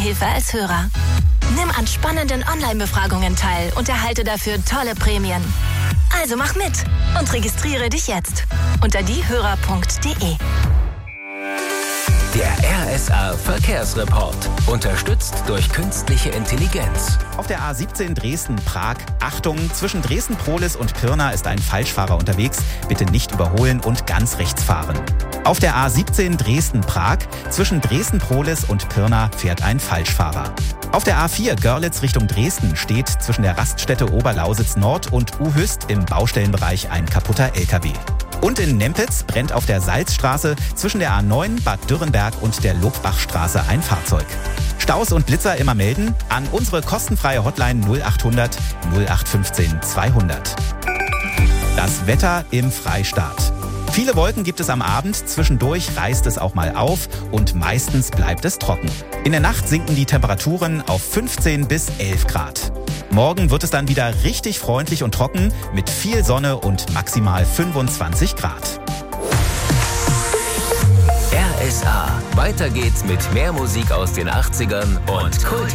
Hilfe als Hörer. Nimm an spannenden Online-Befragungen teil und erhalte dafür tolle Prämien. Also mach mit und registriere dich jetzt unter diehörer.de. Der RSA Verkehrsreport. Unterstützt durch künstliche Intelligenz. Auf der A17 Dresden-Prag. Achtung, zwischen Dresden-Prohlis und Pirna ist ein Falschfahrer unterwegs. Bitte nicht überholen und ganz rechts fahren. Auf der A17 Dresden-Prag. Zwischen Dresden-Prohlis und Pirna fährt ein Falschfahrer. Auf der A4 Görlitz Richtung Dresden steht zwischen der Raststätte Oberlausitz Nord und Uhüst im Baustellenbereich ein kaputter LKW. Und in Nempitz brennt auf der Salzstraße zwischen der A9 Bad Dürrenberg und der Lobachstraße ein Fahrzeug. Staus und Blitzer immer melden an unsere kostenfreie Hotline 0800 0815 200. Das Wetter im Freistaat. Viele Wolken gibt es am Abend, zwischendurch reißt es auch mal auf und meistens bleibt es trocken. In der Nacht sinken die Temperaturen auf 15 bis 11 Grad. Morgen wird es dann wieder richtig freundlich und trocken mit viel Sonne und maximal 25 Grad. RSA. Weiter geht's mit mehr Musik aus den 80ern und Kult.